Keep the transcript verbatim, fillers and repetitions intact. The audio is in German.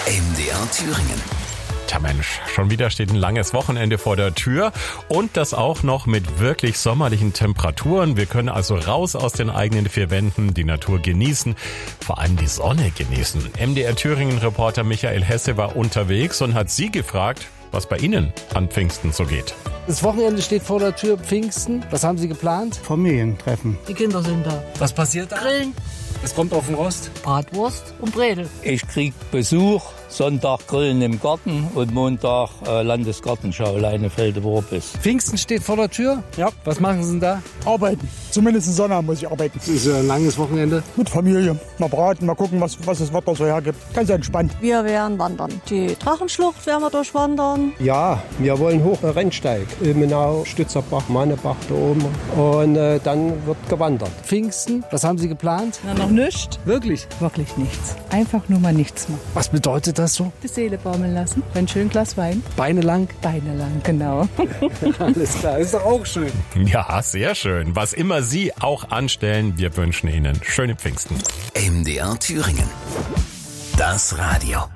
M D R Thüringen. Tja Mensch, schon wieder steht ein langes Wochenende vor der Tür und das auch noch mit wirklich sommerlichen Temperaturen. Wir können also raus aus den eigenen vier Wänden, die Natur genießen, vor allem die Sonne genießen. M D R Thüringen-Reporter Michael Hesse war unterwegs und hat Sie gefragt, was bei Ihnen an Pfingsten so geht. Das Wochenende steht vor der Tür, Pfingsten. Was haben Sie geplant? Familientreffen. Die Kinder sind da. Was passiert da? Grillen, Es kommt auf den Rost. Bratwurst und Bredel. Ich krieg Besuch, Sonntag Grillen im Garten und Montag äh, Landesgartenschau, Leinefelde-Worbis. Pfingsten steht vor der Tür. Ja. Was machen Sie denn da? Arbeiten. Zumindest in Sonne muss ich arbeiten. Das ist ja ein langes Wochenende. Mit Familie. Mal braten, mal gucken, was, was das Wetter so hergibt. Ganz entspannt. Wir werden wandern. Die Drachenschlucht werden wir durchwandern. Ja, wir wollen hoch den Rennsteig. Ilmenau, Stützerbach, Mannebach da oben. Und äh, dann wird gewandert. Pfingsten, was haben Sie geplant? Na, noch nichts. Wirklich? Wirklich nichts. Einfach nur mal nichts machen. Was bedeutet das so? Die Seele baumeln lassen. Ein schönes Glas Wein. Beine lang? Beine lang, genau. Alles klar, ist doch auch schön. Ja, sehr schön. Was immer Sie auch anstellen, wir wünschen Ihnen schöne Pfingsten. M D R Thüringen. Das Radio.